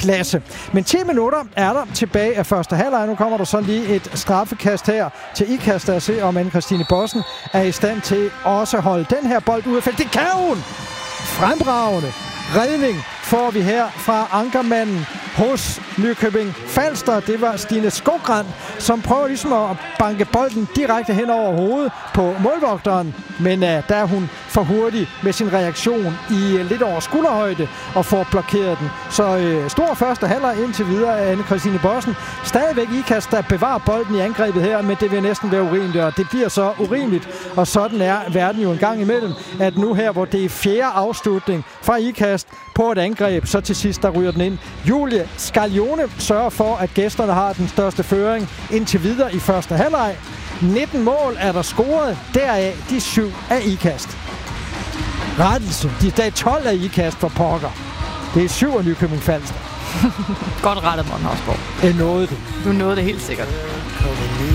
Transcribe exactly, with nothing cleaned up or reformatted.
klasse. Men ti minutter er der tilbage af første halvleg. Nu kommer der så lige et straffekast her til Ikast, at se om Anne-Kristine Bossen er i stand til også at holde den her bold ude af feltet. Det kan hun! Fremragende redning får vi her fra ankermanden hos Nykøbing Falster. Det var Stine Skogrand, som prøver ligesom at banke bolden direkte hen over hovedet på målvogteren. Men uh, der er hun for hurtig med sin reaktion i uh, lidt over skulderhøjde og får blokeret den. Så uh, stor første halvleg indtil videre af Anne-Kristine Bossen. Stadigvæk Ikast, der bevarer bolden i angrebet her, men det vil næsten være urimeligt, og det bliver så urimeligt. Og sådan er verden jo en gang imellem, at nu her, hvor det er fjerde afslutning fra Ikast på et angreb, så til sidst der ryger den ind. Julie Scaglione sørger for, at gæsterne har den største føring indtil videre i første halvleg. nitten mål er der scoret, deraf de syv af Ikast. Rettelse, de der er tolv af Ikast for pokker. Det er syv af Nykøbing Falster. Godt rettet, Morten Hausgaard. Jeg nåede det. Du nåede det helt sikkert.